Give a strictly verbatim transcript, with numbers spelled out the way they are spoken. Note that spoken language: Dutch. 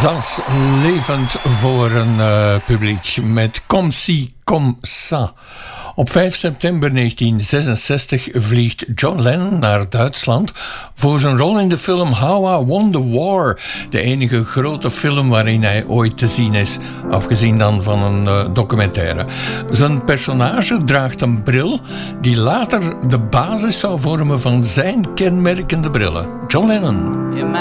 Alsace levend voor een uh, publiek met Comme si, comme ça. Op vijf september negentien zesenzestig vliegt John Lennon naar Duitsland voor zijn rol in de film How I Won the War, de enige grote film waarin hij ooit te zien is, afgezien dan van een uh, documentaire. Zijn personage draagt een bril die later de basis zou vormen van zijn kenmerkende brillen. John Lennon.